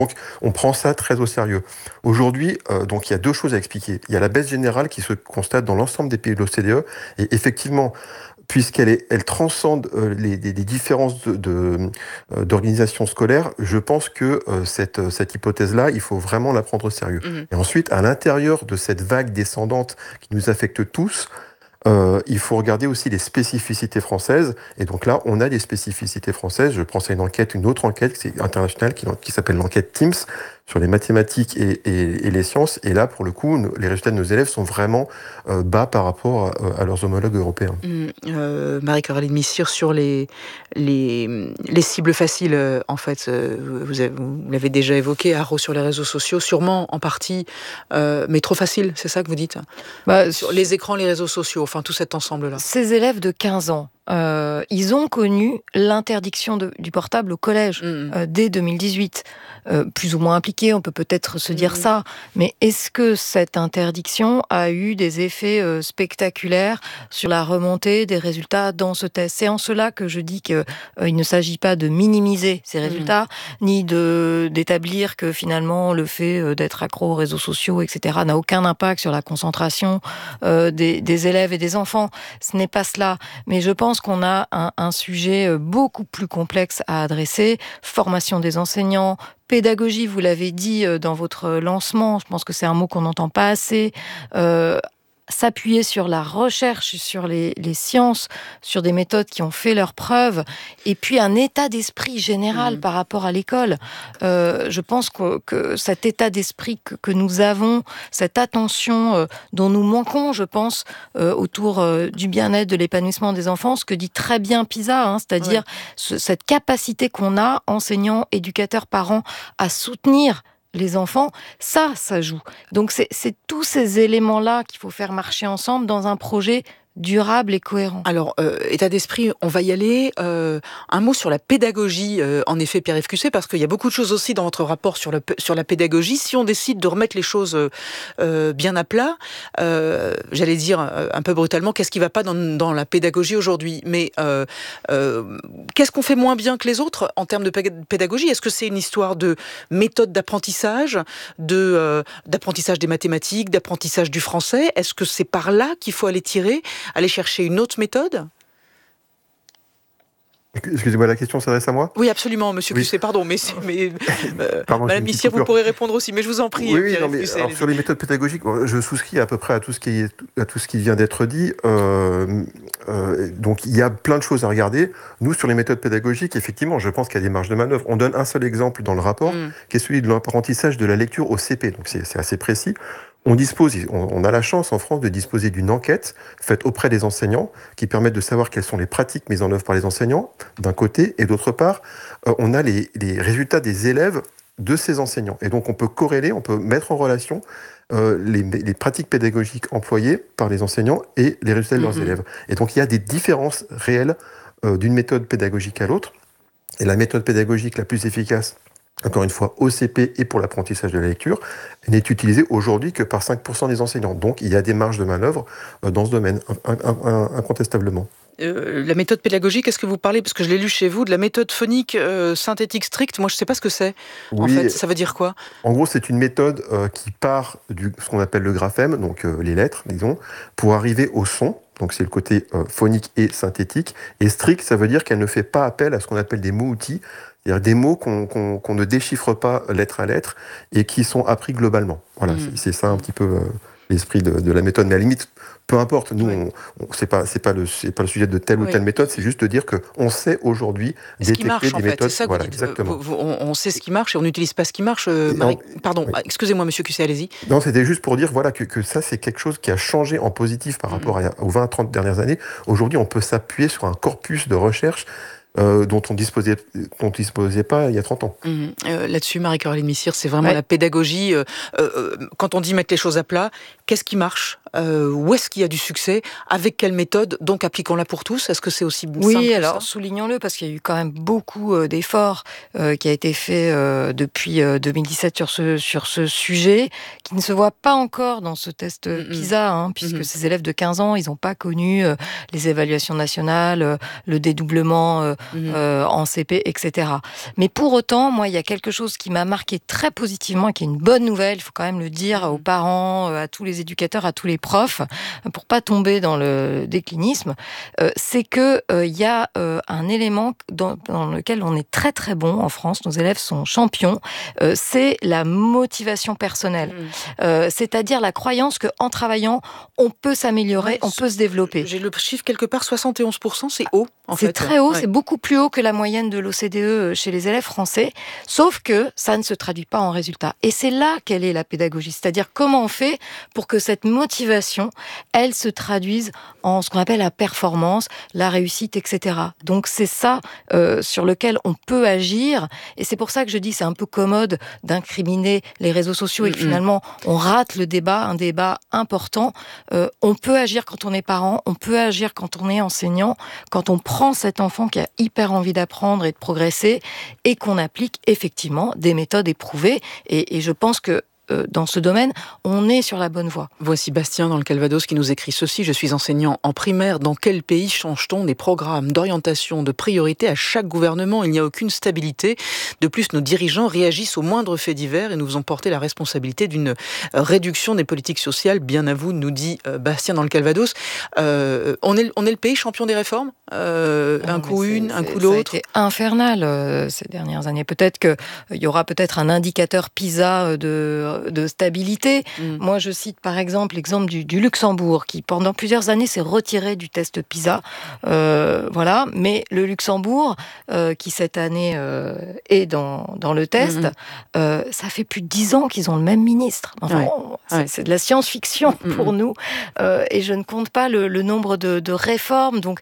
Donc, on prend ça très au sérieux. Aujourd'hui, donc il y a deux choses à expliquer. Il y a la baisse générale qui se constate dans l'ensemble des pays de l'OCDE, et effectivement, elle transcende les différences d'organisation scolaire, je pense que cette hypothèse-là, il faut vraiment la prendre au sérieux. Et ensuite, à l'intérieur de cette vague descendante qui nous affecte tous, il faut regarder aussi les spécificités françaises. Et donc là, on a des spécificités françaises. Je pense à une autre enquête internationale qui s'appelle l'enquête TIMSS sur les mathématiques et les sciences. Et là, pour le coup, les résultats de nos élèves sont vraiment bas par rapport à leurs homologues européens. Marie-Caroline Missire, sur les cibles faciles, en fait, vous l'avez déjà évoqué, Haro, sur les réseaux sociaux, sûrement en partie, mais trop facile, c'est ça que vous dites? Sur les écrans, les réseaux sociaux, enfin tout cet ensemble-là. Ces élèves de 15 ans, ils ont connu l'interdiction du portable au collège dès 2018. Plus ou moins impliqués, on peut peut-être se dire ça, mais est-ce que cette interdiction a eu des effets spectaculaires sur la remontée des résultats dans ce test? C'est en cela que je dis qu'il ne s'agit pas de minimiser ces résultats, ni d'établir que finalement le fait d'être accro aux réseaux sociaux, etc., n'a aucun impact sur la concentration des élèves et des enfants. Ce n'est pas cela. Mais je pense qu'on a un sujet beaucoup plus complexe à adresser. Formation des enseignants, pédagogie, vous l'avez dit dans votre lancement, je pense que c'est un mot qu'on n'entend pas assez. S'appuyer sur la recherche, sur les sciences, sur des méthodes qui ont fait leurs preuves, et puis un état d'esprit général par rapport à l'école. Je pense que cet état d'esprit que nous avons, cette attention dont nous manquons, je pense, autour du bien-être, de l'épanouissement des enfants, ce que dit très bien PISA, c'est-à-dire cette capacité qu'on a, enseignants, éducateurs, parents, à soutenir les enfants, ça joue. Donc c'est tous ces éléments-là qu'il faut faire marcher ensemble dans un projet durable et cohérent. Alors, état d'esprit, on va y aller. Un mot sur la pédagogie, en effet, Pierre-Yves Cusset, parce qu'il y a beaucoup de choses aussi dans votre rapport sur la pédagogie. Si on décide de remettre les choses bien à plat, j'allais dire un peu brutalement, qu'est-ce qui ne va pas dans la pédagogie aujourd'hui? Mais qu'est-ce qu'on fait moins bien que les autres en termes de pédagogie? Est-ce que c'est une histoire de méthode d'apprentissage, d'apprentissage des mathématiques, d'apprentissage du français? Est-ce que c'est par là qu'il faut aller tirer, aller chercher une autre méthode? Excusez-moi, la question s'adresse à moi? Oui, absolument, monsieur Cusset, pardon, Pardon, Madame Missire, vous pourrez répondre aussi, mais je vous en prie. Oui, non, mais alors, sur les méthodes pédagogiques, je souscris à peu près à tout ce qui vient d'être dit. Donc, il y a plein de choses à regarder. Nous, sur les méthodes pédagogiques, effectivement, je pense qu'il y a des marges de manœuvre. On donne un seul exemple dans le rapport, qui est celui de l'apprentissage de la lecture au CP. Donc, c'est assez précis. On a la chance en France de disposer d'une enquête faite auprès des enseignants qui permettent de savoir quelles sont les pratiques mises en œuvre par les enseignants, d'un côté, et d'autre part, on a les résultats des élèves de ces enseignants. Et donc on peut corréler, on peut mettre en relation les pratiques pédagogiques employées par les enseignants et les résultats de leurs élèves. Et donc il y a des différences réelles d'une méthode pédagogique à l'autre. Et la méthode pédagogique la plus efficace, encore une fois, au CP et pour l'apprentissage de la lecture, n'est utilisée aujourd'hui que par 5% des enseignants. Donc, il y a des marges de manœuvre dans ce domaine, incontestablement. La méthode pédagogique, est-ce que vous parlez, parce que je l'ai lu chez vous, de la méthode phonique synthétique stricte? Moi, je ne sais pas ce que c'est. Oui, en fait, ça veut dire quoi? En gros, c'est une méthode qui part de ce qu'on appelle le graphème, donc les lettres, disons, pour arriver au son. Donc c'est le côté phonique et synthétique. Et strict, ça veut dire qu'elle ne fait pas appel à ce qu'on appelle des mots-outils, c'est-à-dire des mots qu'on ne déchiffre pas lettre à lettre et qui sont appris globalement. Voilà, c'est ça un petit peu l'esprit de la méthode. Mais à la limite, peu importe, nous, c'est pas le sujet de telle ou telle méthode, c'est juste de dire qu'on sait aujourd'hui détecter des méthodes. C'est ça que vous dites. Exactement. On sait ce qui marche et on n'utilise pas ce qui marche. Pardon, excusez-moi, monsieur Cusset, allez-y. Non, c'était juste pour dire voilà, que ça, c'est quelque chose qui a changé en positif par rapport aux 20-30 dernières années. Aujourd'hui, on peut s'appuyer sur un corpus de recherche dont on disposait pas il y a 30 ans. Là-dessus, Marie-Caroline Missire, c'est vraiment la pédagogie. Quand on dit mettre les choses à plat, qu'est-ce qui marche? Où est-ce qu'il y a du succès? Avec quelle méthode? Donc, appliquons-la pour tous. Est-ce que c'est aussi simple? Oui, alors soulignons-le, parce qu'il y a eu quand même beaucoup d'efforts qui a été fait depuis 2017 sur ce sujet, qui ne se voit pas encore dans ce test PISA, puisque ces élèves de 15 ans, ils n'ont pas connu les évaluations nationales, le dédoublement en CP, etc. Mais pour autant, moi, il y a quelque chose qui m'a marqué très positivement et qui est une bonne nouvelle, il faut quand même le dire aux parents, à tous les éducateurs, à tous les profs, pour pas tomber dans le déclinisme, c'est que il y a un élément dans lequel on est très très bon en France, nos élèves sont champions, c'est la motivation personnelle. C'est-à-dire la croyance qu'en travaillant, on peut s'améliorer, on peut se développer. J'ai le chiffre quelque part, 71%, c'est haut. C'est très haut, c'est beaucoup plus haut que la moyenne de l'OCDE chez les élèves français, sauf que ça ne se traduit pas en résultat. Et c'est là qu'elle est la pédagogie, c'est-à-dire comment on fait pour que cette motivation, elle se traduise en ce qu'on appelle la performance, la réussite, etc. Donc c'est ça sur lequel on peut agir, et c'est pour ça que je dis c'est un peu commode d'incriminer les réseaux sociaux et que finalement on rate le débat, un débat important. On peut agir quand on est parent, on peut agir quand on est enseignant, quand on prend cet enfant qui a hyper envie d'apprendre et de progresser et qu'on applique effectivement des méthodes éprouvées. Et je pense que dans ce domaine, on est sur la bonne voie. Voici Bastien dans le Calvados qui nous écrit ceci. Je suis enseignant en primaire. Dans quel pays change-t-on des programmes d'orientation, de priorité à chaque gouvernement? Il n'y a aucune stabilité. De plus, nos dirigeants réagissent aux moindres faits divers et nous faisons porter la responsabilité d'une réduction des politiques sociales. Bien à vous, nous dit Bastien dans le Calvados. On est le pays champion des réformes. Un coup l'autre. Ça a été infernal ces dernières années. Peut-être qu'il y aura peut-être un indicateur PISA de stabilité. Moi, je cite par exemple l'exemple du Luxembourg, qui pendant plusieurs années s'est retiré du test PISA. Voilà. Mais le Luxembourg, qui cette année est dans le test, ça fait plus de 10 ans qu'ils ont le même ministre. Enfin, c'est de la science-fiction pour nous. Et je ne compte pas le nombre de réformes. Donc,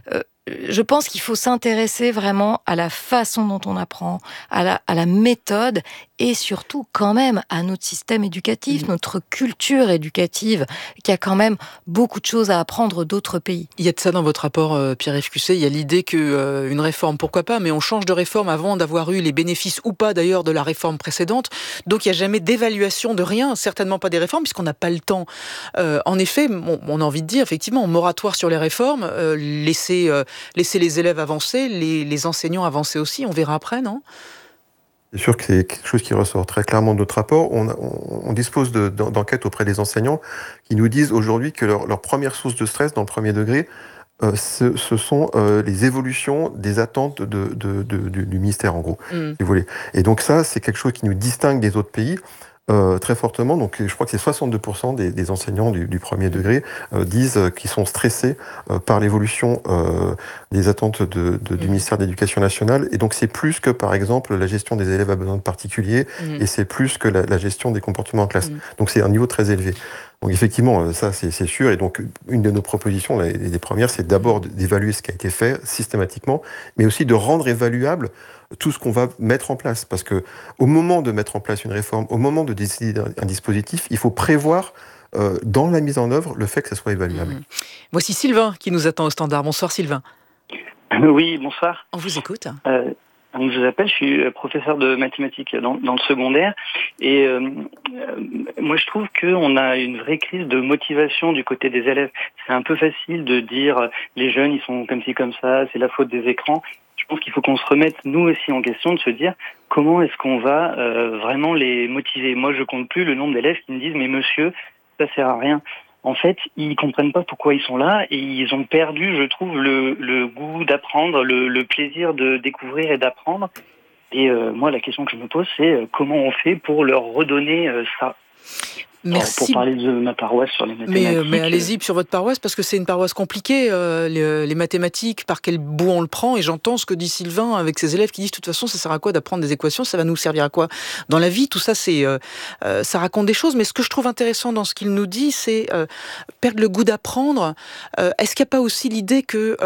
je pense qu'il faut s'intéresser vraiment à la façon dont on apprend, à la méthode et surtout quand même à notre système éducatif, notre culture éducative, qui a quand même beaucoup de choses à apprendre d'autres pays. Il y a de ça dans votre rapport, Pierre-Yves Cusset. Il y a l'idée qu'une réforme, pourquoi pas, mais on change de réforme avant d'avoir eu les bénéfices ou pas d'ailleurs de la réforme précédente. Donc il n'y a jamais d'évaluation de rien, certainement pas des réformes, puisqu'on n'a pas le temps. En effet, on a envie de dire, effectivement, moratoire sur les réformes, laisser les élèves avancer, les enseignants avancer aussi, on verra après, non ? C'est sûr que c'est quelque chose qui ressort très clairement de notre rapport. On dispose d'enquêtes auprès des enseignants qui nous disent aujourd'hui que leur première source de stress dans le premier degré, ce sont les évolutions des attentes du ministère, en gros, si vous voulez. Et donc ça, c'est quelque chose qui nous distingue des autres pays. Très fortement, donc je crois que c'est 62% des enseignants du premier degré disent qu'ils sont stressés par l'évolution des attentes du ministère de l'Éducation nationale, et donc c'est plus que par exemple la gestion des élèves à besoins particuliers, et c'est plus que la gestion des comportements en classe. Donc c'est un niveau très élevé. Donc effectivement, ça c'est sûr, et donc une de nos propositions, les premières, c'est d'abord d'évaluer ce qui a été fait systématiquement, mais aussi de rendre évaluable tout ce qu'on va mettre en place. Parce que au moment de mettre en place une réforme, au moment de décider d'un dispositif, il faut prévoir dans la mise en œuvre le fait que ça soit évaluable. Voici Sylvain qui nous attend au standard. Bonsoir Sylvain. Oui, bonsoir. On vous écoute. Je vous appelle, je suis professeur de mathématiques dans le secondaire, et moi je trouve qu'on a une vraie crise de motivation du côté des élèves. C'est un peu facile de dire les jeunes ils sont comme ci comme ça, c'est la faute des écrans. Je pense qu'il faut qu'on se remette nous aussi en question, de se dire comment est-ce qu'on va vraiment les motiver. Moi je compte plus le nombre d'élèves qui me disent mais monsieur, ça sert à rien. En fait, ils comprennent pas pourquoi ils sont là, et ils ont perdu, je trouve, le goût d'apprendre, le plaisir de découvrir et d'apprendre. Et moi, la question que je me pose, c'est comment on fait pour leur redonner ça. Merci. Alors, pour parler de ma paroisse sur les mathématiques... Mais allez-y sur votre paroisse, parce que c'est une paroisse compliquée, les mathématiques, par quel bout on le prend, et j'entends ce que dit Sylvain avec ses élèves qui disent de toute façon ça sert à quoi d'apprendre des équations, ça va nous servir à quoi dans la vie, tout ça ça raconte des choses, mais ce que je trouve intéressant dans ce qu'il nous dit, c'est perdre le goût d'apprendre. Est-ce qu'il n'y a pas aussi l'idée que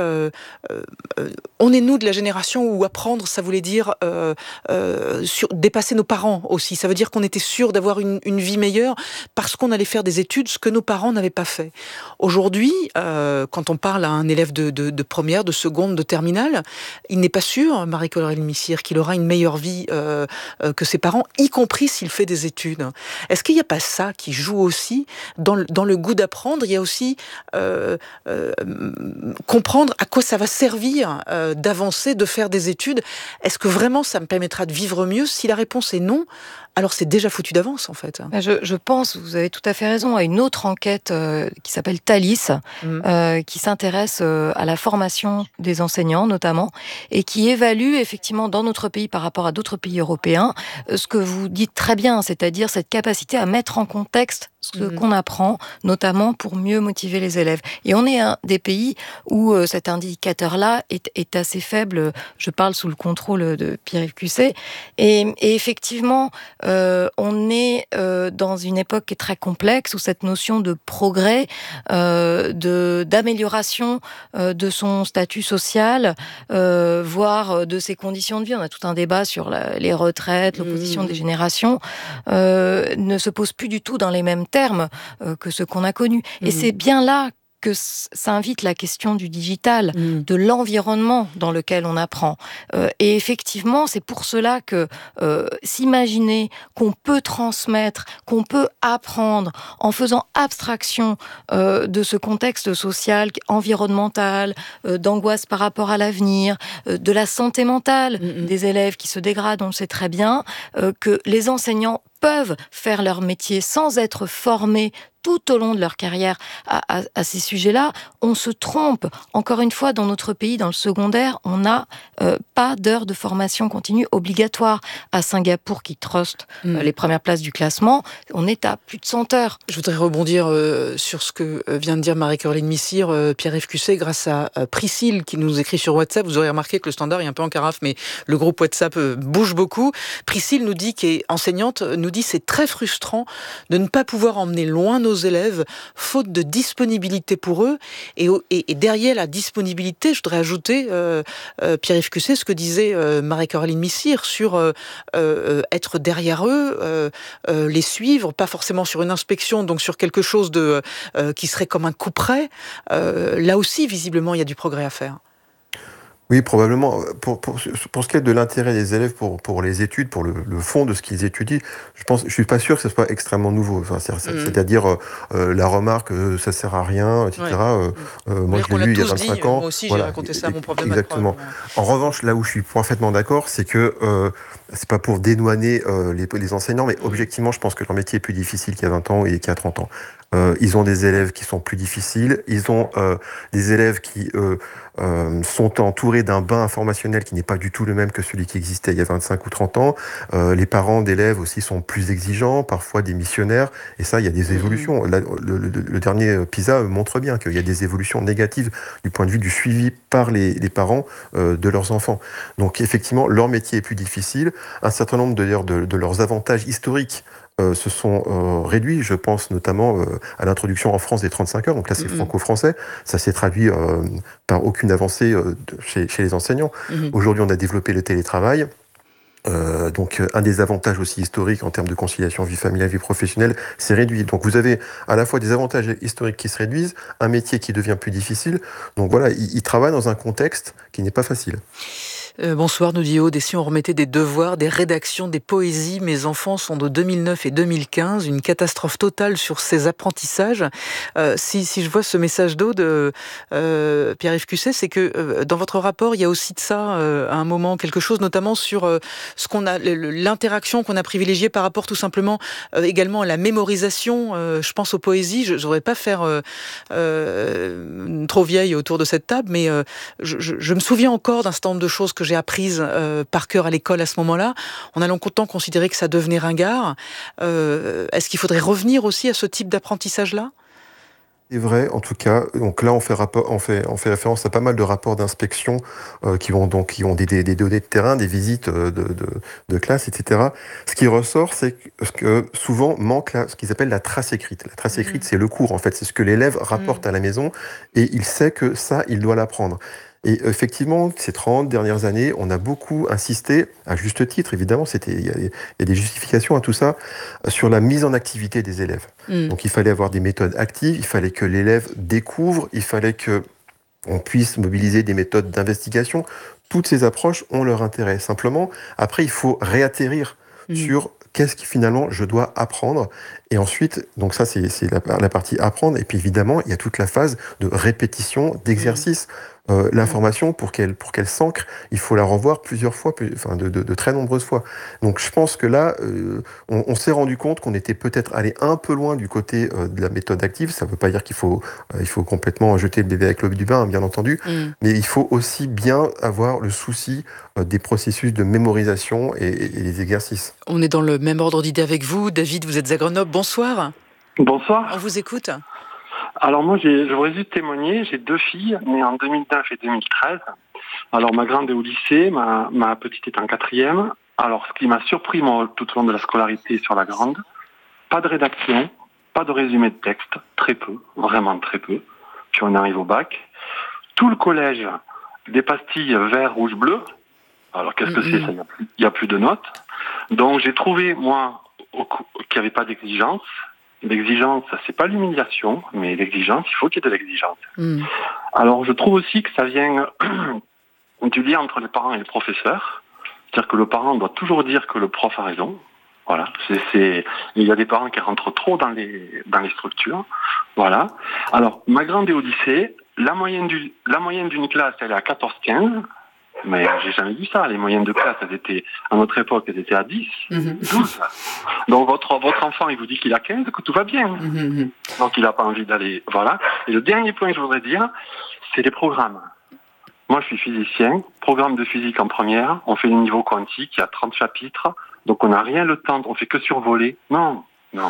on est nous de la génération où apprendre ça voulait dire dépasser nos parents aussi, ça veut dire qu'on était sûr d'avoir une vie meilleure, parce qu'on allait faire des études, ce que nos parents n'avaient pas fait. Aujourd'hui, quand on parle à un élève de première, de seconde, de terminale, il n'est pas sûr, Marie-Coréline Missire, qu'il aura une meilleure vie que ses parents, y compris s'il fait des études. Est-ce qu'il n'y a pas ça qui joue aussi dans le goût d'apprendre? Il y a aussi comprendre à quoi ça va servir d'avancer, de faire des études. Est-ce que vraiment ça me permettra de vivre mieux? Si la réponse est non, alors c'est déjà foutu d'avance en fait. Je pense, vous avez tout à fait raison, à une autre enquête qui s'appelle Thalys, qui s'intéresse à la formation des enseignants notamment, et qui évalue effectivement dans notre pays par rapport à d'autres pays européens ce que vous dites très bien, c'est-à-dire cette capacité à mettre en contexte ce qu'on apprend, notamment pour mieux motiver les élèves. Et on est un des pays où cet indicateur-là est assez faible. Je parle sous le contrôle de Pierre-Yves Cusset. Et effectivement, on est dans une époque qui est très complexe, où cette notion de progrès, d'amélioration de son statut social, voire de ses conditions de vie, on a tout un débat sur les retraites, l'opposition des générations, ne se pose plus du tout dans les mêmes termes que ceux qu'on a connus. Et c'est bien là que ça invite la question du digital, de l'environnement dans lequel on apprend. Et effectivement, c'est pour cela que s'imaginer qu'on peut transmettre, qu'on peut apprendre en faisant abstraction de ce contexte social, environnemental, d'angoisse par rapport à l'avenir, de la santé mentale des élèves qui se dégradent, on le sait très bien, que les enseignants peuvent faire leur métier sans être formés tout au long de leur carrière à ces sujets-là, on se trompe. Encore une fois, dans notre pays, dans le secondaire, on n'a pas d'heures de formation continue obligatoire. À Singapour, qui truste les premières places du classement, on est à plus de 100 heures. Je voudrais rebondir sur ce que vient de dire Marie-Coréline Missire, Pierre-Yves Cusset, grâce à Priscille qui nous écrit sur WhatsApp. Vous aurez remarqué que le standard est un peu en carafe, mais le groupe WhatsApp bouge beaucoup. Priscille nous dit, qui est enseignante, nous dit c'est très frustrant de ne pas pouvoir emmener loin nos élèves, faute de disponibilité pour eux. Et derrière la disponibilité, je voudrais ajouter, Pierre-Yves Cusset, ce que disait Marie-Coréline Missire sur être derrière eux, les suivre, pas forcément sur une inspection, donc sur quelque chose qui serait comme un coup près. Là aussi, visiblement, il y a du progrès à faire. Oui, probablement. Pour ce qui est de l'intérêt des élèves pour les études, pour le fond de ce qu'ils étudient, je suis pas sûr que ce soit extrêmement nouveau. Enfin, c'est-à-dire la remarque ça sert à rien, etc. Moi, je l'ai lu il y a 25 ans. Moi aussi, j'ai raconté ça à mon prof de maths. Exactement. En revanche, là où je suis parfaitement d'accord, c'est que c'est pas pour dédouaner les enseignants, mais objectivement, je pense que leur métier est plus difficile qu'il y a 20 ans et qu'il y a 30 ans. Ils ont des élèves qui sont plus difficiles. Ils ont des élèves qui sont entourés d'un bain informationnel qui n'est pas du tout le même que celui qui existait il y a 25 ou 30 ans. Les parents d'élèves aussi sont plus exigeants, parfois démissionnaires. Et ça, il y a des évolutions. Le dernier PISA montre bien qu'il y a des évolutions négatives du point de vue du suivi par les parents de leurs enfants. Donc effectivement, leur métier est plus difficile. Un certain nombre de leurs avantages historiques se sont réduits. Je pense notamment à l'introduction en France des 35 heures. Donc là, c'est franco-français. Ça s'est traduit par aucune avancée chez les enseignants. Aujourd'hui, on a développé le télétravail. Donc un des avantages aussi historiques en termes de conciliation vie familiale, vie professionnelle, c'est réduit. Donc vous avez à la fois des avantages historiques qui se réduisent, un métier qui devient plus difficile. Donc voilà, ils travaillent dans un contexte qui n'est pas facile. Bonsoir, nous dit Aude. Et si on remettait des devoirs, des rédactions, des poésies? Mes enfants sont de 2009 et 2015. Une catastrophe totale sur ces apprentissages. Si je vois ce message d'Aude, Pierre-Yves Cusset, c'est que dans votre rapport, il y a aussi de ça, à un moment, quelque chose, notamment sur ce qu'on a, l'interaction qu'on a privilégiée par rapport tout simplement également à la mémorisation. Je pense aux poésies. Je voudrais pas faire trop vieille autour de cette table, mais je me souviens encore d'un certain nombre de choses que j'ai apprises par cœur à l'école à ce moment-là. On a longtemps considéré que ça devenait ringard. Est-ce qu'il faudrait revenir aussi à ce type d'apprentissage-là ? C'est vrai, en tout cas. Donc là, on fait référence à pas mal de rapports d'inspection qui ont des données de terrain, des visites de classe, etc. Ce qui ressort, c'est que souvent manque ce qu'ils appellent la trace écrite. La trace écrite, c'est le cours, en fait. C'est ce que l'élève rapporte à la maison et il sait que ça, il doit l'apprendre. Et effectivement, ces 30 dernières années, on a beaucoup insisté, à juste titre évidemment, il y a des justifications à tout ça, sur la mise en activité des élèves. Donc il fallait avoir des méthodes actives, il fallait que l'élève découvre, il fallait qu'on puisse mobiliser des méthodes d'investigation. Toutes ces approches ont leur intérêt. Simplement, après, il faut réatterrir sur qu'est-ce que finalement je dois apprendre. Et ensuite, donc ça c'est la partie apprendre. Et puis évidemment, il y a toute la phase de répétition, d'exercice. L'information, pour qu'elle s'ancre, il faut la revoir plusieurs fois, de très nombreuses fois. Donc je pense que là, on s'est rendu compte qu'on était peut-être allé un peu loin du côté de la méthode active. Ça ne veut pas dire qu'il faut complètement jeter le bébé avec l'eau du bain, bien entendu, mais il faut aussi bien avoir le souci des processus de mémorisation et les exercices. On est dans le même ordre d'idée avec vous. David, vous êtes à Grenoble. Bonsoir. Bonsoir. On vous écoute. Alors moi, je voudrais juste témoigner. J'ai 2 filles, nées en 2009 et 2013. Alors ma grande est au lycée, ma petite est en 4e. Alors ce qui m'a surpris moi, tout au long de la scolarité sur la grande, pas de rédaction, pas de résumé de texte, très peu, vraiment très peu. Puis on arrive au bac. Tout le collège, des pastilles vert, rouge, bleu. Alors qu'est-ce que c'est ça? Il n'y a plus de notes. Donc j'ai trouvé, moi, qu'il n'y avait pas d'exigence. L'exigence, c'est pas l'humiliation, mais l'exigence, il faut qu'il y ait de l'exigence. Alors, je trouve aussi que ça vient du lien entre les parents et les professeurs. C'est-à-dire que le parent doit toujours dire que le prof a raison. Voilà. Il y a des parents qui rentrent trop dans les structures. Voilà. Alors, ma grande est au lycée. La moyenne d'une classe, elle est à 14-15. Mais j'ai jamais vu ça. Les moyennes de classe, à notre époque, elles étaient à 10, 12. Donc votre enfant, il vous dit qu'il a 15, que tout va bien. Donc il n'a pas envie d'aller... Voilà. Et le dernier point que je voudrais dire, c'est les programmes. Moi, je suis physicien. Programme de physique en première. On fait le niveau quantique. Il y a 30 chapitres. Donc on n'a rien le temps. On fait que survoler. Non.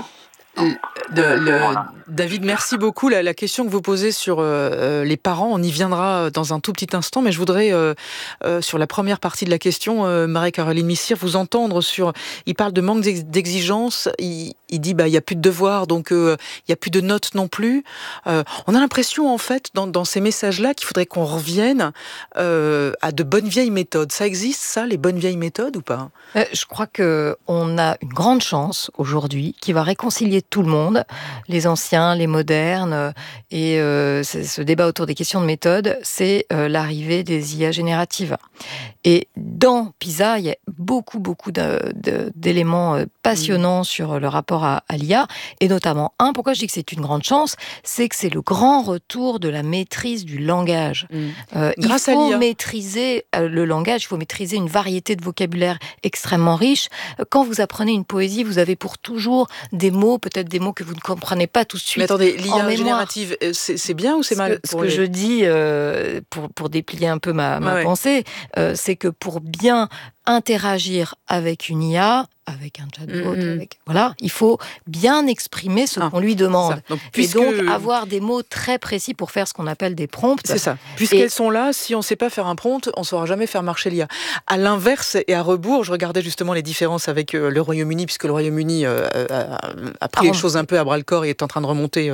David, merci beaucoup. La question que vous posez sur les parents, on y viendra dans un tout petit instant, mais je voudrais, sur la première partie de la question, Marie-Caroline Missire, vous entendre sur... Il parle de manque d'exigence, il dit il n'y a plus de devoirs, donc il n'y a plus de notes non plus. On a l'impression, en fait, dans ces messages-là, qu'il faudrait qu'on revienne à de bonnes vieilles méthodes. Ça existe, ça, les bonnes vieilles méthodes, ou pas? Je crois qu'on a une grande chance aujourd'hui qui va réconcilier tout le monde, les anciens, les modernes, et ce débat autour des questions de méthode, c'est l'arrivée des IA génératives. Et dans PISA, il y a beaucoup d'éléments passionnants sur le rapport à l'IA, et notamment pourquoi je dis que c'est une grande chance, c'est que c'est le grand retour de la maîtrise du langage. Il faut maîtriser le langage, il faut maîtriser une variété de vocabulaire extrêmement riche. Quand vous apprenez une poésie, vous avez pour toujours des mots, peut-être des mots que vous ne comprenez pas tout de suite. Mais attendez, l'IA générative, c'est bien ou c'est mal? Ce que je dis, pour déplier un peu ma pensée, c'est que pour bien interagir avec une IA, avec un chatbot, il faut bien exprimer ce qu'on lui demande. Donc, avoir des mots très précis pour faire ce qu'on appelle des prompts. C'est ça. Puisqu'elles sont là, si on ne sait pas faire un prompt, on ne saura jamais faire marcher l'IA. À l'inverse et à rebours, je regardais justement les différences avec le Royaume-Uni, puisque le Royaume-Uni a pris les choses un peu à bras-le-corps et est en train de remonter,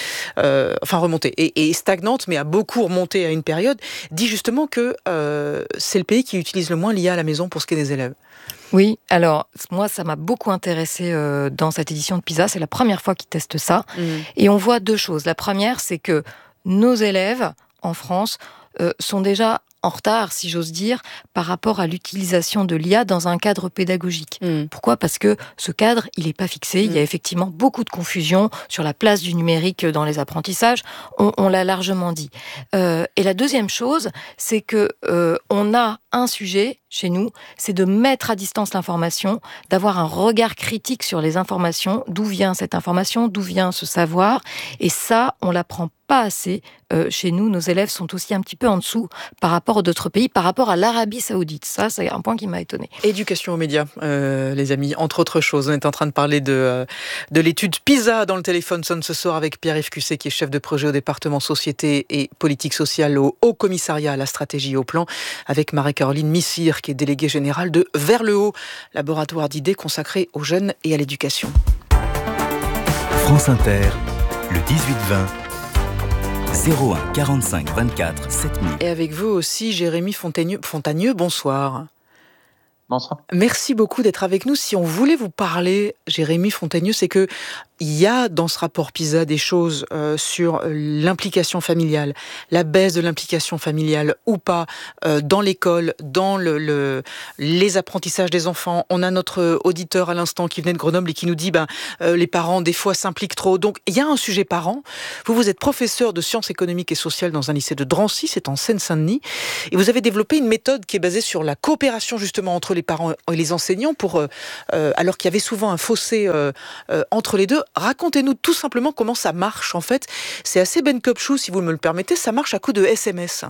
et stagnante, mais a beaucoup remonté à une période, dit justement que c'est le pays qui utilise le moins l'IA à la maison pour ce qui est des élèves. Oui, alors moi ça m'a beaucoup intéressée dans cette édition de PISA, c'est la première fois qu'ils testent ça, et on voit 2 choses. La première, c'est que nos élèves en France sont déjà en retard, si j'ose dire, par rapport à l'utilisation de l'IA dans un cadre pédagogique. Pourquoi ? Parce que ce cadre, il n'est pas fixé. Il y a effectivement beaucoup de confusion sur la place du numérique dans les apprentissages. On l'a largement dit. Et la deuxième chose, c'est que on a un sujet chez nous, c'est de mettre à distance l'information, d'avoir un regard critique sur les informations, d'où vient cette information, d'où vient ce savoir, et ça, on l'apprend pas assez chez nous. Nos élèves sont aussi un petit peu en dessous par rapport aux autres pays, par rapport à l'Arabie Saoudite. Ça, c'est un point qui m'a étonnée. Éducation aux médias, les amis, entre autres choses. On est en train de parler de l'étude PISA dans le téléphone sonne ce soir avec Pierre-Yves Cusset, qui est chef de projet au département Société et Politique Sociale au Haut Commissariat à la Stratégie et au Plan, avec Marie-Caroline Missire, qui est déléguée générale de Vers le Haut, laboratoire d'idées consacré aux jeunes et à l'éducation. France Inter, le 18-20, 01 45 24 7000. Et avec vous aussi, Jérémy Fontagneux, bonsoir. Bonsoir. Merci beaucoup d'être avec nous. Si on voulait vous parler, Jérémy Fontagneux, c'est que il y a dans ce rapport PISA des choses sur l'implication familiale, la baisse de l'implication familiale ou pas dans l'école, dans les apprentissages des enfants. On a notre auditeur à l'instant qui venait de Grenoble et qui nous dit les parents des fois s'impliquent trop. Donc il y a un sujet parent. Vous êtes professeur de sciences économiques et sociales dans un lycée de Drancy, c'est en Seine-Saint-Denis, et vous avez développé une méthode qui est basée sur la coopération justement entre les parents et les enseignants alors qu'il y avait souvent un fossé entre les deux. Racontez-nous tout simplement comment ça marche en fait. C'est assez Ben Kopchou, si vous me le permettez, ça marche à coup de SMS.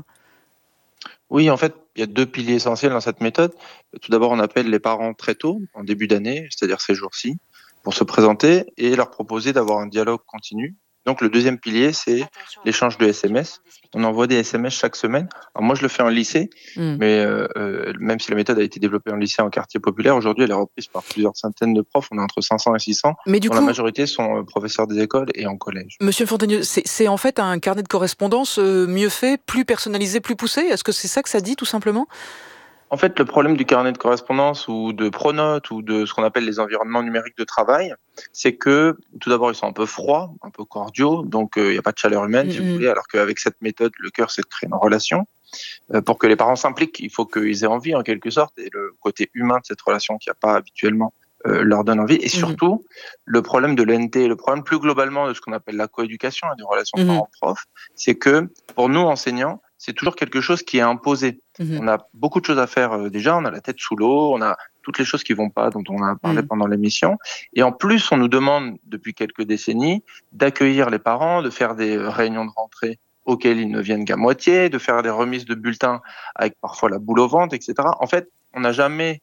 Oui, en fait, il y a 2 piliers essentiels dans cette méthode. Tout d'abord, on appelle les parents très tôt, en début d'année, c'est-à-dire ces jours-ci, pour se présenter et leur proposer d'avoir un dialogue continu. Donc le deuxième pilier, c'est l'échange de SMS. On envoie des SMS chaque semaine. Alors moi, je le fais en lycée, mais même si la méthode a été développée en lycée, en quartier populaire, aujourd'hui, elle est reprise par plusieurs centaines de profs. On est entre 500 et 600. Mais du coup, la majorité sont professeurs des écoles et en collège. Monsieur Fontagneux, c'est en fait un carnet de correspondance mieux fait, plus personnalisé, plus poussé. Est-ce que c'est ça que ça dit, tout simplement ? En fait, le problème du carnet de correspondance ou de Pronote ou de ce qu'on appelle les environnements numériques de travail, c'est que tout d'abord, ils sont un peu froids, un peu cordiaux, donc il n'y a pas de chaleur humaine, si vous voulez, alors qu'avec cette méthode, le cœur, c'est de créer une relation. Pour que les parents s'impliquent, il faut qu'ils aient envie, en quelque sorte, et le côté humain de cette relation qu'il n'y a pas habituellement leur donne envie. Et surtout, le problème de l'ENT, le problème plus globalement de ce qu'on appelle la coéducation et des relations parents-prof, c'est que pour nous, enseignants, c'est toujours quelque chose qui est imposé. On a beaucoup de choses à faire déjà, on a la tête sous l'eau, on a toutes les choses qui vont pas, dont on a parlé pendant l'émission. Et en plus, on nous demande depuis quelques décennies d'accueillir les parents, de faire des réunions de rentrée auxquelles ils ne viennent qu'à moitié, de faire des remises de bulletins avec parfois la boule au ventre, etc. En fait, on n'a jamais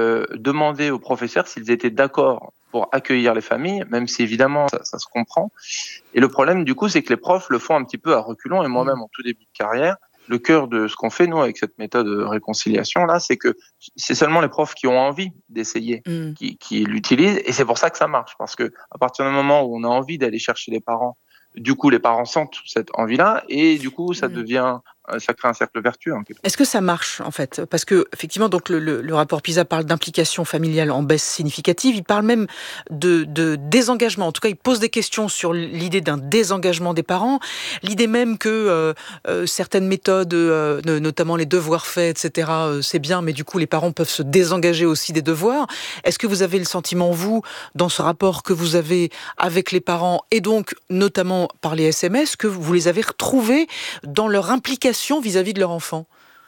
demandé aux professeurs s'ils étaient d'accord pour accueillir les familles, même si évidemment ça se comprend. Et le problème du coup, c'est que les profs le font un petit peu à reculons, et moi-même en tout début de carrière, le cœur de ce qu'on fait, nous, avec cette méthode de réconciliation, là, c'est que c'est seulement les profs qui ont envie d'essayer, qui l'utilisent, et c'est pour ça que ça marche, parce que à partir du moment où on a envie d'aller chercher les parents, du coup, les parents sentent cette envie-là, et du coup, ça devient, ça crée un cercle vertueux. Est-ce que ça marche, en fait ? Parce que, effectivement, donc le rapport PISA parle d'implication familiale en baisse significative. Il parle même de désengagement. En tout cas, il pose des questions sur l'idée d'un désengagement des parents. L'idée même que certaines méthodes, notamment les devoirs faits, etc., c'est bien, mais du coup, les parents peuvent se désengager aussi des devoirs. Est-ce que vous avez le sentiment, vous, dans ce rapport que vous avez avec les parents, et donc, notamment par les SMS, que vous les avez retrouvés dans leur implication vis-à-vis de leur enfant?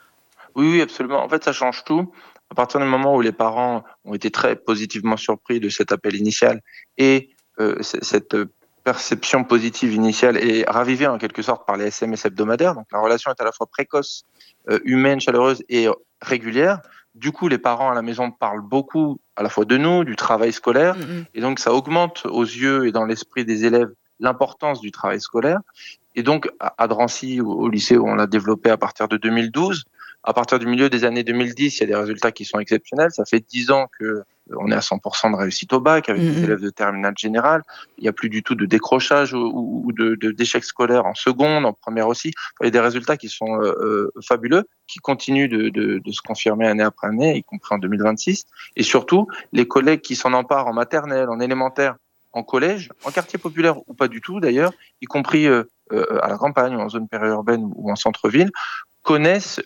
Oui, absolument. En fait, ça change tout. À partir du moment où les parents ont été très positivement surpris de cet appel initial et cette perception positive initiale est ravivée en quelque sorte par les SMS hebdomadaires, donc la relation est à la fois précoce, humaine, chaleureuse et régulière. Du coup, les parents à la maison parlent beaucoup à la fois de nous, du travail scolaire, et donc ça augmente aux yeux et dans l'esprit des élèves l'importance du travail scolaire. Et donc, à Drancy, au lycée où on l'a développé à partir de 2012, à partir du milieu des années 2010, il y a des résultats qui sont exceptionnels. Ça fait 10 ans que on est à 100% de réussite au bac avec des élèves de terminale générale. Il n'y a plus du tout de décrochage ou d'échec scolaire en seconde, en première aussi. Il y a des résultats qui sont fabuleux, qui continuent de se confirmer année après année, y compris en 2026. Et surtout, les collègues qui s'en emparent en maternelle, en élémentaire, en collège, en quartier populaire ou pas du tout d'ailleurs, y compris à la campagne ou en zone périurbaine ou en centre-ville, connaissent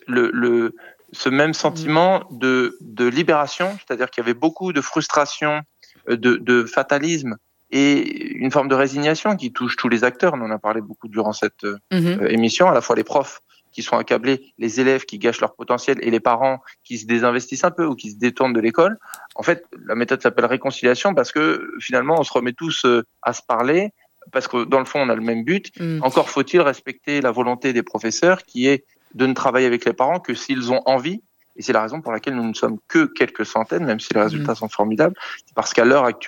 ce même sentiment de libération, c'est-à-dire qu'il y avait beaucoup de frustration, de fatalisme et une forme de résignation qui touche tous les acteurs. On en a parlé beaucoup durant cette émission, à la fois les profs qui sont accablés, les élèves qui gâchent leur potentiel et les parents qui se désinvestissent un peu ou qui se détournent de l'école. En fait, la méthode s'appelle réconciliation parce que finalement, on se remet tous à se parler parce que dans le fond, on a le même but. Encore faut-il respecter la volonté des professeurs qui est de ne travailler avec les parents que s'ils ont envie. Et c'est la raison pour laquelle nous ne sommes que quelques centaines, même si les résultats sont formidables. C'est parce qu'à l'heure actuelle,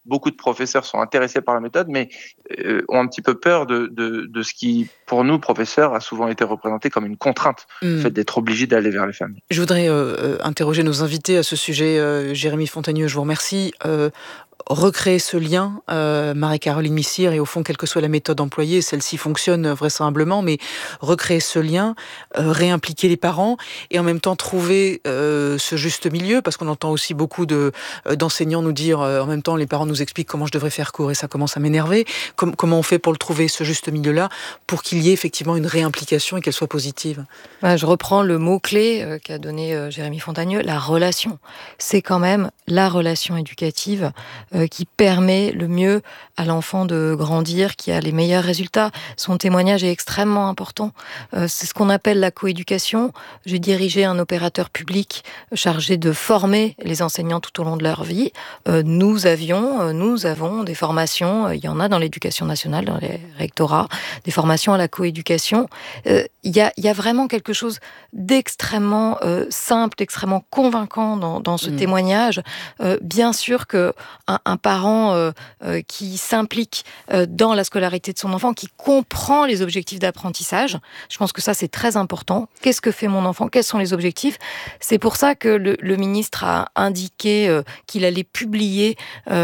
beaucoup de professeurs sont intéressés par la méthode, mais ont un petit peu peur de ce qui, pour nous, professeurs, a souvent été représenté comme une contrainte, le fait d'être obligé d'aller vers les familles. Je voudrais interroger nos invités à ce sujet. Jérémy Fontagneux, je vous remercie. Recréer ce lien, Marie-Caroline Missire, et au fond, quelle que soit la méthode employée, celle-ci fonctionne vraisemblablement, mais recréer ce lien, réimpliquer les parents, et en même temps trouver ce juste milieu, parce qu'on entend aussi beaucoup d'enseignants nous dire, en même temps, les parents nous expliquent comment je devrais faire cours, et ça commence à m'énerver. Comment on fait pour le trouver, ce juste milieu-là, pour qu'il y ait effectivement une réimplication et qu'elle soit positive? Je reprends le mot-clé qu'a donné Jérémy Fontagneux, la relation. C'est quand même la relation éducative qui permet le mieux à l'enfant de grandir, qui a les meilleurs résultats. Son témoignage est extrêmement important. C'est ce qu'on appelle la coéducation. J'ai dirigé un opérateur public chargé de former les enseignants tout au long de leur vie. Nous avons des formations, il y en a dans l'éducation nationale, dans les rectorats, des formations à la coéducation. Il y a vraiment quelque chose d'extrêmement simple, d'extrêmement convaincant dans ce témoignage. Bien sûr que un parent qui s'implique dans la scolarité de son enfant, qui comprend les objectifs d'apprentissage, je pense que ça c'est très important. Qu'est-ce que fait mon enfant? Quels sont les objectifs? C'est pour ça que le ministre a indiqué qu'il allait publier,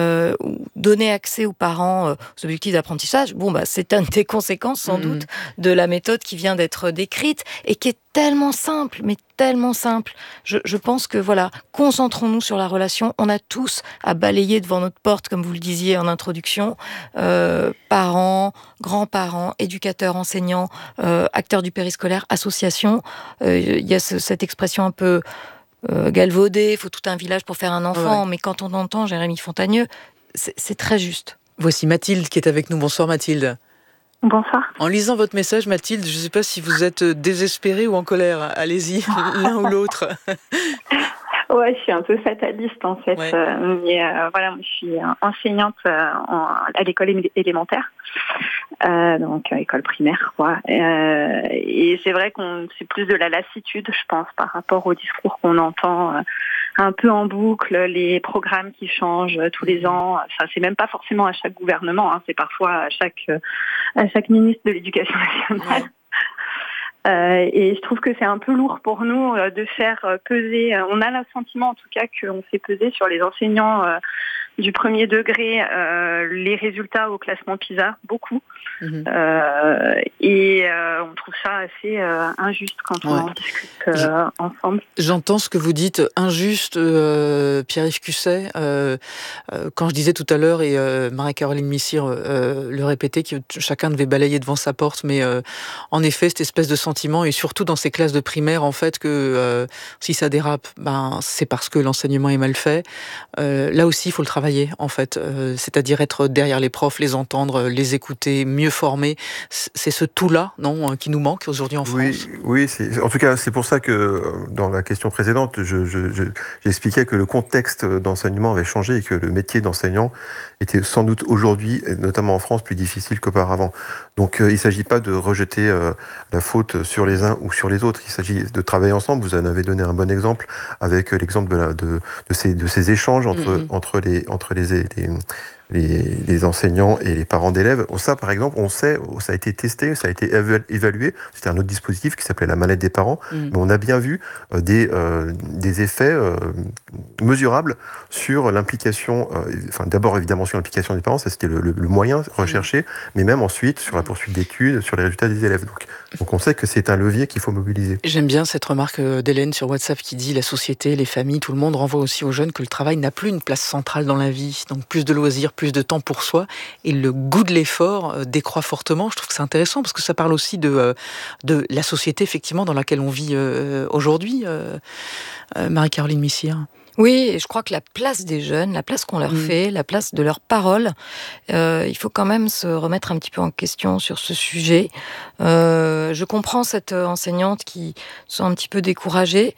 donner accès aux parents aux objectifs d'apprentissage. C'est une des conséquences sans doute de la méthode qui vient d'être décrite et qui est tellement simple, mais tellement simple. Je pense que concentrons-nous sur la relation. On a tous à balayer devant notre porte, comme vous le disiez en introduction, parents, grands-parents, éducateurs, enseignants, acteurs du périscolaire, associations. Il y a cette expression un peu galvaudée, il faut tout un village pour faire un enfant, mais quand on entend Jérémy Fontagneux, c'est très juste. Voici Mathilde qui est avec nous. Bonsoir Mathilde. Bonsoir. En lisant votre message, Mathilde, je ne sais pas si vous êtes désespérée ou en colère. Allez-y, l'un ou l'autre. Ouais, je suis un peu fataliste en fait. Ouais. Mais moi, je suis enseignante à l'école élémentaire, donc école primaire, quoi. Et c'est vrai qu'on c'est plus de la lassitude, je pense, par rapport au discours qu'on entend un peu en boucle, les programmes qui changent tous les ans. Enfin, c'est même pas forcément à chaque gouvernement, c'est parfois à chaque ministre de l'Éducation nationale. Ouais. Et je trouve que c'est un peu lourd pour nous de faire peser. On a le sentiment, en tout cas, qu'on fait peser sur les enseignants du premier degré les résultats au classement PISA, beaucoup. Et on trouve ça assez injuste quand on en discute ensemble. J'entends ce que vous dites, injuste, Pierre-Yves Cusset. Quand je disais tout à l'heure, et Marie-Caroline Missire le répétait, que chacun devait balayer devant sa porte, mais en effet, cette espèce de sentiment, et surtout dans ces classes de primaire, en fait, que si ça dérape, c'est parce que l'enseignement est mal fait. Là aussi, il faut le travailler, en fait. C'est-à-dire être derrière les profs, les entendre, les écouter, mieux former. C'est ce tout-là, non, qui nous manque aujourd'hui en France. Oui, en tout cas, c'est pour ça que dans la question précédente, j'expliquais que le contexte d'enseignement avait changé et que le métier d'enseignant était sans doute aujourd'hui, notamment en France, plus difficile qu'auparavant. Donc, il ne s'agit pas de rejeter la faute sur les uns ou sur les autres. Il s'agit de travailler ensemble. Vous en avez donné un bon exemple avec l'exemple de ces échanges entre les enseignants et les parents d'élèves. Ça, par exemple, on sait, ça a été testé, ça a été évalué. C'était un autre dispositif qui s'appelait la mallette des parents. Mais on a bien vu des effets mesurables sur l'implication, d'abord évidemment sur l'implication des parents, ça c'était le moyen recherché, mais même ensuite sur la poursuite d'études, sur les résultats des élèves. Donc on sait que c'est un levier qu'il faut mobiliser. J'aime bien cette remarque d'Hélène sur WhatsApp qui dit la société, les familles, tout le monde renvoie aussi aux jeunes que le travail n'a plus une place centrale dans la vie. Donc plus de loisirs, plus de temps pour soi. Et le goût de l'effort décroît fortement. Je trouve que c'est intéressant parce que ça parle aussi de la société effectivement dans laquelle on vit aujourd'hui. Marie-Caroline Missire. Oui, et je crois que la place des jeunes, la place qu'on leur fait, la place de leurs paroles, il faut quand même se remettre un petit peu en question sur ce sujet. Je comprends cette enseignante qui sont un petit peu découragée.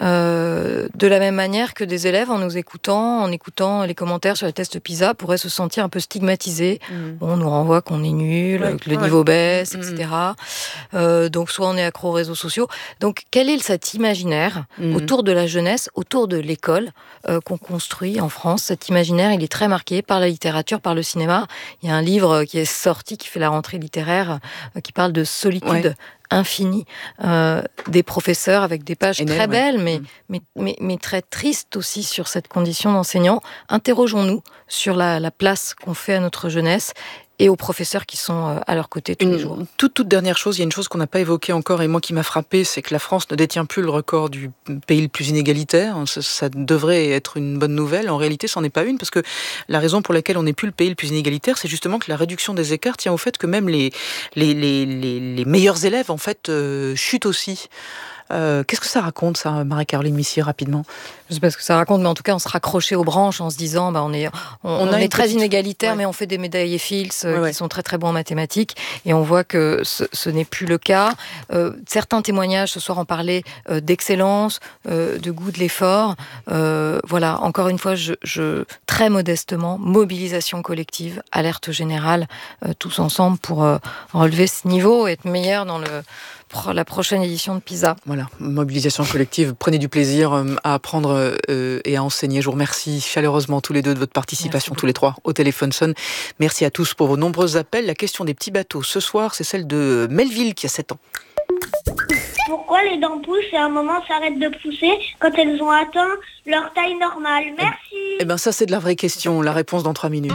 de la même manière que des élèves, en écoutant les commentaires sur les tests PISA, pourraient se sentir un peu stigmatisés. On nous renvoie qu'on est nul, que le niveau baisse, etc. Donc soit on est accro aux réseaux sociaux. Donc quel est cet imaginaire autour de la jeunesse, autour de l'école qu'on construit en France? Cet imaginaire, il est très marqué par la littérature, par le cinéma. Il y a un livre qui est sorti, qui fait la rentrée littéraire, qui parle de solitude infinie, des professeurs avec des pages très belles, mais très tristes aussi sur cette condition d'enseignant. Interrogeons-nous sur la place qu'on fait à notre jeunesse et aux professeurs qui sont à leur côté tous les jours. Toute dernière chose, il y a une chose qu'on n'a pas évoquée encore et moi qui m'a frappée, c'est que la France ne détient plus le record du pays le plus inégalitaire. Ça devrait être une bonne nouvelle. En réalité, c'en est pas une, parce que la raison pour laquelle on n'est plus le pays le plus inégalitaire, c'est justement que la réduction des écarts tient au fait que même les meilleurs élèves, en fait, chutent aussi. Qu'est-ce que ça raconte, ça, Marie-Caroline Missier, rapidement? Je sais pas ce que ça raconte, mais en tout cas, on se raccrochait aux branches en se disant, on est très inégalitaire, mais on fait des médaillés Fields qui sont très très bons en mathématiques, et on voit que ce n'est plus le cas. Certains témoignages ce soir en parlaient d'excellence, de goût de l'effort. Voilà, encore une fois, je très modestement, mobilisation collective, alerte générale, tous ensemble pour relever ce niveau et être meilleurs dans la prochaine édition de PISA. Voilà, mobilisation collective, prenez du plaisir à apprendre et à enseigner. Je vous remercie chaleureusement tous les deux de votre participation, tous les trois, au téléphone sonne. Merci à tous pour vos nombreux appels. La question des petits bateaux ce soir, c'est celle de Melville qui a 7 ans. Pourquoi les dents poussent et à un moment s'arrêtent de pousser quand elles ont atteint leur taille normale? Merci. Eh bien ça c'est de la vraie question, la réponse dans 3 minutes.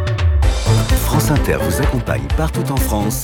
France Inter vous accompagne partout en France.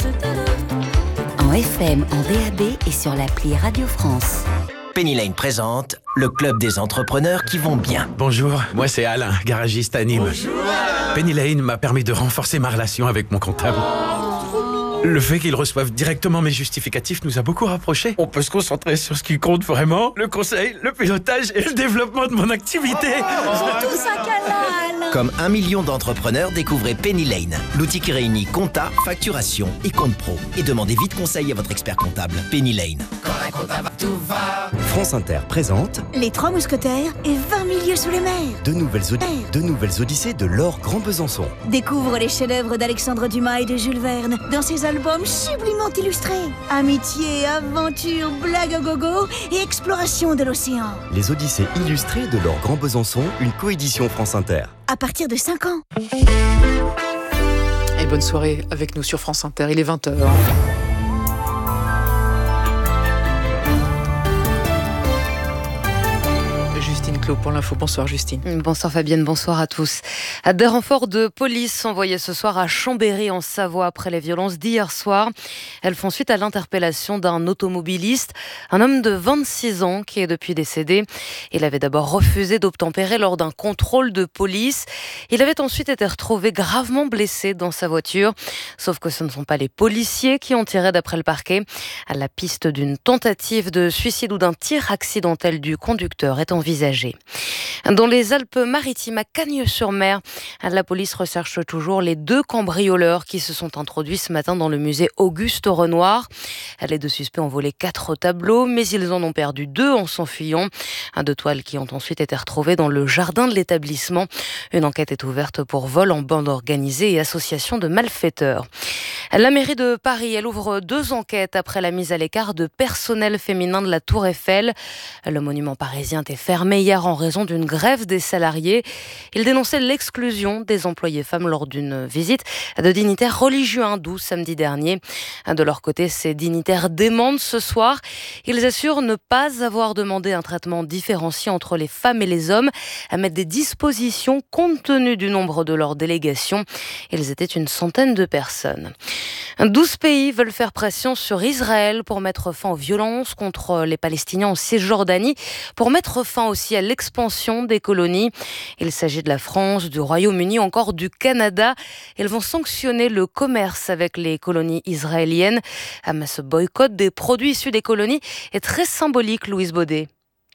En FM, en DAB et sur l'appli Radio France. Penny Lane présente le club des entrepreneurs qui vont bien. Bonjour, moi c'est Alain, garagiste à Nîmes. Bonjour. Penny Lane m'a permis de renforcer ma relation avec mon comptable. Le fait qu'ils reçoivent directement mes justificatifs nous a beaucoup rapprochés. On peut se concentrer sur ce qui compte vraiment, le conseil, le pilotage et le développement de mon activité. Tout ça canal. Comme 1 million d'entrepreneurs, découvrez Penny Lane, l'outil qui réunit compta, facturation et compte pro. Et demandez vite conseil à votre expert comptable. Penny Lane. Quand un comptable, tout va. France Inter présente Les 3 mousquetaires et 20 000 lieues sous les mers. Deux nouvelles odyssées de Laure Grand Besançon. Découvre les chefs-d'œuvre d'Alexandre Dumas et de Jules Verne dans ses albums sublimement illustrés. Amitié, aventure, blague à gogo et exploration de l'océan. Les Odyssées illustrées de Laure Grand Besançon, une coédition France Inter. À partir de 5 ans. Et bonne soirée avec nous sur France Inter, il est 20h. Justine Clos pour l'info. Bonsoir Justine. Bonsoir Fabienne, bonsoir à tous. Des renforts de police sont envoyés ce soir à Chambéry en Savoie après les violences d'hier soir. Elles font suite à l'interpellation d'un automobiliste, un homme de 26 ans qui est depuis décédé. Il avait d'abord refusé d'obtempérer lors d'un contrôle de police. Il avait ensuite été retrouvé gravement blessé dans sa voiture. Sauf que ce ne sont pas les policiers qui ont tiré d'après le parquet. La piste d'une tentative de suicide ou d'un tir accidentel du conducteur est envisagée. Dans les Alpes-Maritimes, à Cagnes-sur-Mer, la police recherche toujours les 2 cambrioleurs qui se sont introduits ce matin dans le musée Auguste Renoir. Les 2 suspects ont volé 4 tableaux, mais ils en ont perdu 2 en s'enfuyant. 2 toiles qui ont ensuite été retrouvées dans le jardin de l'établissement. Une enquête est ouverte pour vol en bande organisée et association de malfaiteurs. La mairie de Paris, elle ouvre 2 enquêtes après la mise à l'écart de personnel féminin de la Tour Eiffel. Le monument parisien est fermé hier en raison d'une grève des salariés. Ils dénonçaient l'exclusion des employés femmes lors d'une visite de dignitaires religieux hindous samedi dernier. De leur côté, ces dignitaires demandent ce soir. Ils assurent ne pas avoir demandé un traitement différencié entre les femmes et les hommes, à mettre des dispositions compte tenu du nombre de leurs délégations. Ils étaient une centaine de personnes. 12 pays veulent faire pression sur Israël pour mettre fin aux violences contre les Palestiniens en Cisjordanie, pour mettre fin aussi à l'expansion des colonies. Il s'agit de la France, du Royaume-Uni, encore du Canada. Ils vont sanctionner le commerce avec les colonies israéliennes. Mais ce boycott des produits issus des colonies est très symbolique, Louise Baudet.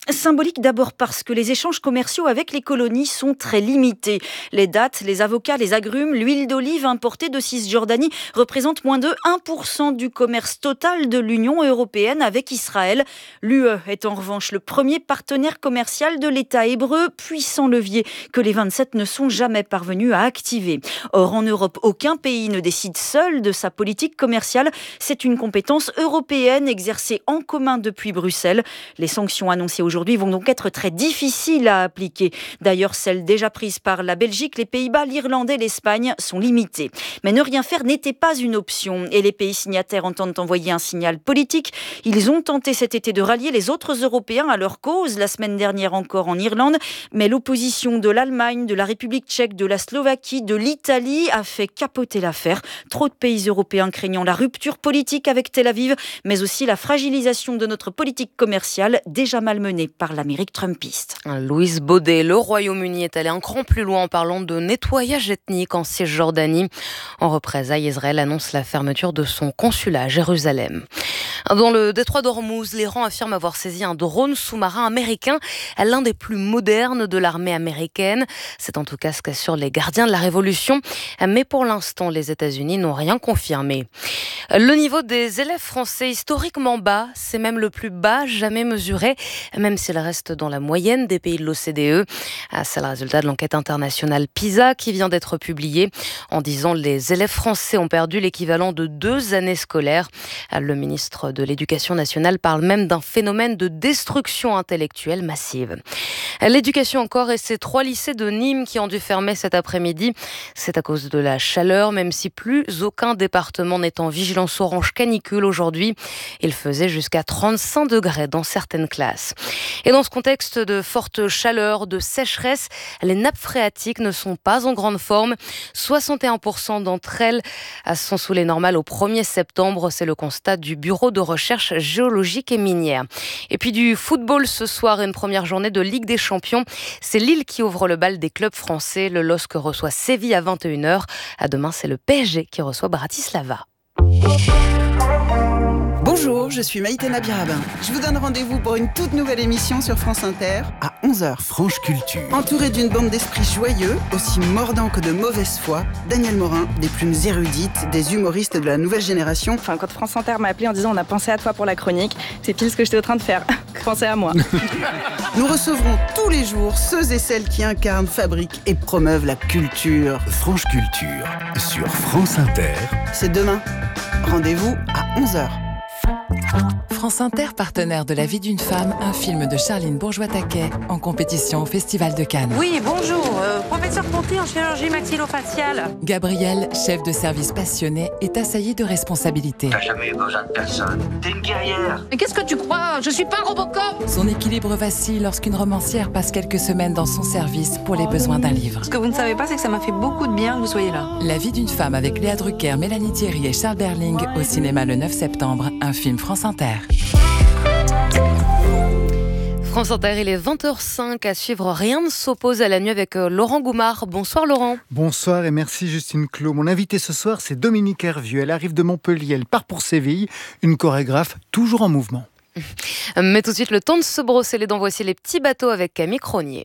Symbolique d'abord parce que les échanges commerciaux avec les colonies sont très limités. Les dattes, les avocats, les agrumes, l'huile d'olive importée de Cisjordanie représentent moins de 1% du commerce total de l'Union européenne avec Israël. L'UE est en revanche le premier partenaire commercial de l'État hébreu, puissant levier que les 27 ne sont jamais parvenus à activer. Or, en Europe, aucun pays ne décide seul de sa politique commerciale. C'est une compétence européenne exercée en commun depuis Bruxelles. Les sanctions annoncées aujourd'hui vont donc être très difficiles à appliquer. D'ailleurs, celles déjà prises par la Belgique, les Pays-Bas, l'Irlande et l'Espagne sont limitées. Mais ne rien faire n'était pas une option et les pays signataires entendent envoyer un signal politique. Ils ont tenté cet été de rallier les autres Européens à leur cause, la semaine dernière encore en Irlande, mais l'opposition de l'Allemagne, de la République tchèque, de la Slovaquie, de l'Italie a fait capoter l'affaire. Trop de pays européens craignant la rupture politique avec Tel Aviv, mais aussi la fragilisation de notre politique commerciale déjà malmenée par l'Amérique trumpiste. Louise Baudet, le Royaume-Uni est allé un cran plus loin en parlant de nettoyage ethnique en Cisjordanie. En représailles, Israël annonce la fermeture de son consulat à Jérusalem. Dans le détroit d'Ormuz, l'Iran affirme avoir saisi un drone sous-marin américain, l'un des plus modernes de l'armée américaine. C'est en tout cas ce qu'assurent les gardiens de la Révolution. Mais pour l'instant, les États-Unis n'ont rien confirmé. Le niveau des élèves français, historiquement bas, c'est même le plus bas jamais mesuré, même s'il reste dans la moyenne des pays de l'OCDE. C'est le résultat de l'enquête internationale PISA qui vient d'être publiée. En 10 ans, les élèves français ont perdu l'équivalent de 2 années scolaires. Le ministre de l'Éducation nationale parle même d'un phénomène de destruction intellectuelle massive. L'éducation encore et ces 3 lycées de Nîmes qui ont dû fermer cet après-midi. C'est à cause de la chaleur, même si plus aucun département n'est en vigilance orange canicule aujourd'hui. Il faisait jusqu'à 35 degrés dans certaines classes. Et dans ce contexte de forte chaleur, de sécheresse, les nappes phréatiques ne sont pas en grande forme. 61% d'entre elles sont sous les normales au 1er septembre. C'est le constat du Bureau de recherche géologique et minière. Et puis du football ce soir, une première journée de Ligue des Champions. C'est Lille qui ouvre le bal des clubs français. Le LOSC reçoit Séville à 21h. À demain, c'est le PSG qui reçoit Bratislava. Bonjour, je suis Maïté Nabirabin. Je vous donne rendez-vous pour une toute nouvelle émission sur France Inter à 11h. Franche Culture. Entouré d'une bande d'esprits joyeux, aussi mordants que de mauvaise foi, Daniel Morin, des plumes érudites, des humoristes de la nouvelle génération. Enfin, quand France Inter m'a appelé en disant on a pensé à toi pour la chronique, c'est pile ce que j'étais en train de faire. Pensez à moi. Nous recevrons tous les jours ceux et celles qui incarnent, fabriquent et promeuvent la culture. Franche Culture sur France Inter. C'est demain. Rendez-vous à 11h. France Inter, partenaire de La vie d'une femme, un film de Charline Bourgeois-Taquet en compétition au Festival de Cannes. Oui, bonjour, professeur Ponty en chirurgie maxillofaciale. Gabrielle, chef de service passionné, est assaillie de responsabilités. T'as jamais eu besoin de personne. T'es une guerrière. Mais qu'est-ce que tu crois? Je suis pas un Robocop. Son équilibre vacille lorsqu'une romancière passe quelques semaines dans son service pour les besoins d'un livre. Ce que vous ne savez pas, c'est que ça m'a fait beaucoup de bien que vous soyez là. La vie d'une femme avec Léa Drucker, Mélanie Thierry et Charles Berling au cinéma le 9 septembre, un film France Inter. France Inter, il est 20h05 à suivre. Rien ne s'oppose à la nuit avec Laurent Goumard. Bonsoir Laurent. Bonsoir et merci Justine Clos. Mon invitée ce soir, c'est Dominique Hervieux. Elle arrive de Montpellier, elle part pour Séville. Une chorégraphe toujours en mouvement. Mais tout de suite, le temps de se brosser les dents. Voici les petits bateaux avec Camille Cronier.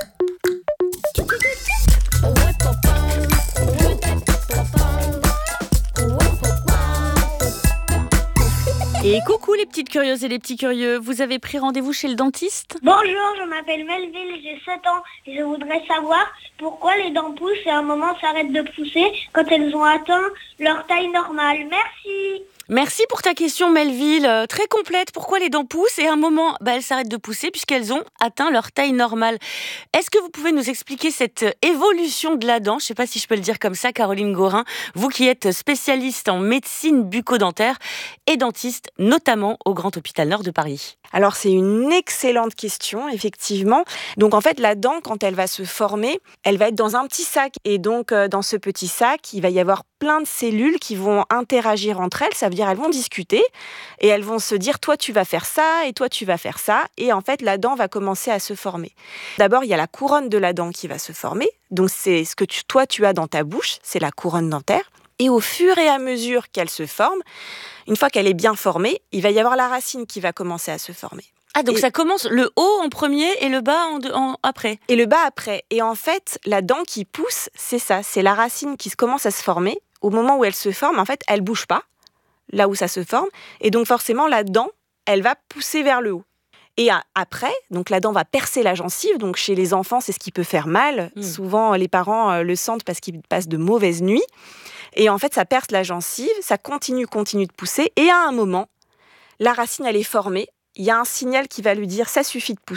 Et coucou les petites curieuses et les petits curieux, vous avez pris rendez-vous chez le dentiste? Bonjour, je m'appelle Melville, j'ai 7 ans et je voudrais savoir pourquoi les dents poussent et à un moment s'arrêtent de pousser quand elles ont atteint leur taille normale. Merci. Merci pour ta question Melville, très complète. Pourquoi les dents poussent et à un moment elles s'arrêtent de pousser puisqu'elles ont atteint leur taille normale. Est-ce que vous pouvez nous expliquer cette évolution de la dent? Je ne sais pas si je peux le dire comme ça, Caroline Gorin, vous qui êtes spécialiste en médecine bucco-dentaire et dentiste, notamment au Grand Hôpital Nord de Paris. Alors c'est une excellente question, effectivement. Donc en fait la dent, quand elle va se former, elle va être dans un petit sac. Et donc dans ce petit sac, il va y avoir plein de cellules qui vont interagir entre elles. Ça veut dire elles vont discuter et elles vont se dire toi tu vas faire ça et toi tu vas faire ça. Et en fait la dent va commencer à se former. D'abord il y a la couronne de la dent qui va se former. Donc c'est ce que toi tu as dans ta bouche, c'est la couronne dentaire. Et au fur et à mesure qu'elle se forme, une fois qu'elle est bien formée, il va y avoir la racine qui va commencer à se former. Ah, donc ça commence le haut en premier et le bas après. Et le bas après. Et en fait, la dent qui pousse, c'est ça. C'est la racine qui commence à se former. Au moment où elle se forme, en fait, elle bouge pas, là où ça se forme. Et donc forcément, la dent, elle va pousser vers le haut. Et après, donc la dent va percer la gencive. Donc chez les enfants, c'est ce qui peut faire mal. Souvent, les parents le sentent parce qu'ils passent de mauvaises nuits. Et en fait, ça perce la gencive, ça continue de pousser. Et à un moment, la racine, elle est formée. Il y a un signal qui va lui dire « ça suffit de pousser ».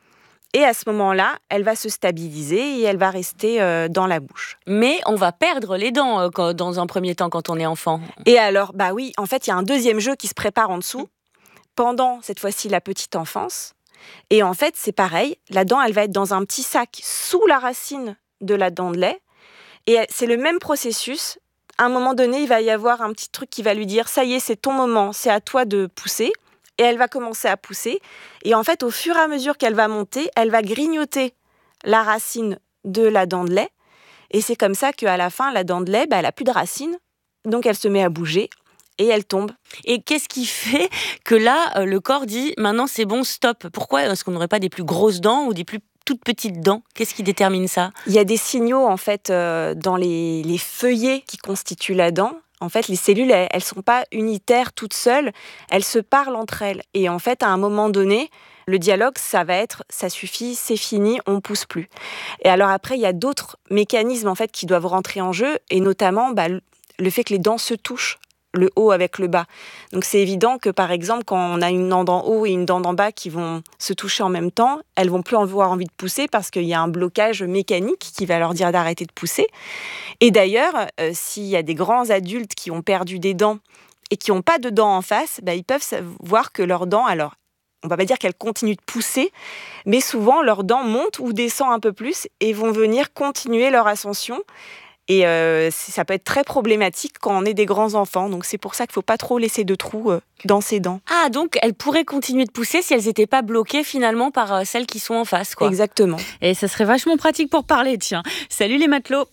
Et à ce moment-là, elle va se stabiliser et elle va rester dans la bouche. Mais on va perdre les dents dans un premier temps quand on est enfant. Et alors, bah oui, en fait, il y a un deuxième jeu qui se prépare en dessous, pendant cette fois-ci la petite enfance. Et en fait, c'est pareil, la dent, elle va être dans un petit sac sous la racine de la dent de lait. Et c'est le même processus. À un moment donné, il va y avoir un petit truc qui va lui dire « ça y est, c'est ton moment, c'est à toi de pousser ». Et elle va commencer à pousser. Et en fait, au fur et à mesure qu'elle va monter, elle va grignoter la racine de la dent de lait. Et c'est comme ça qu'à la fin, la dent de lait, elle n'a plus de racine. Donc, elle se met à bouger et elle tombe. Et qu'est-ce qui fait que là, le corps dit « maintenant, c'est bon, stop ». Pourquoi est-ce qu'on n'aurait pas des plus grosses dents ou des plus toutes petites dents? Qu'est-ce qui détermine ça? Il y a des signaux, en fait, dans les feuillets qui constituent la dent. En fait, les cellules, elles ne sont pas unitaires toutes seules, elles se parlent entre elles. Et en fait, à un moment donné, le dialogue, ça va être « ça suffit, c'est fini, on ne pousse plus ». Et alors après, il y a d'autres mécanismes en fait, qui doivent rentrer en jeu, et notamment le fait que les dents se touchent, le haut avec le bas. Donc c'est évident que par exemple, quand on a une dent d'en haut et une dent d'en bas qui vont se toucher en même temps, elles vont plus avoir envie de pousser parce qu'il y a un blocage mécanique qui va leur dire d'arrêter de pousser. Et d'ailleurs, s'il y a des grands adultes qui ont perdu des dents et qui n'ont pas de dents en face, ils peuvent voir que leurs dents, alors on ne va pas dire qu'elles continuent de pousser, mais souvent leurs dents montent ou descendent un peu plus et vont venir continuer leur ascension. Et ça peut être très problématique quand on est des grands enfants. Donc c'est pour ça qu'il ne faut pas trop laisser de trous dans ses dents. Ah, donc elles pourraient continuer de pousser si elles n'étaient pas bloquées finalement par celles qui sont en face, quoi. Exactement. Et ça serait vachement pratique pour parler, tiens. Salut les matelots.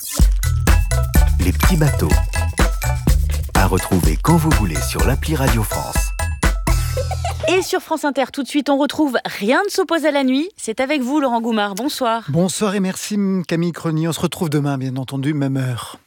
Les petits bateaux. À retrouver quand vous voulez sur l'appli Radio France. Et sur France Inter, tout de suite, on retrouve Rien ne s'oppose à la nuit. C'est avec vous, Laurent Goumard. Bonsoir. Bonsoir et merci Camille Crony. On se retrouve demain, bien entendu, même heure.